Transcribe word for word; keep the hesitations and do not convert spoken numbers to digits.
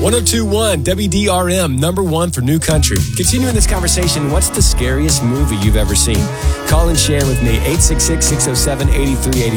one oh two point one W D R M, number one for New Country. Continuing this conversation, what's the scariest movie you've ever seen? Call and share with me, eight six six, six oh seven, eight three eight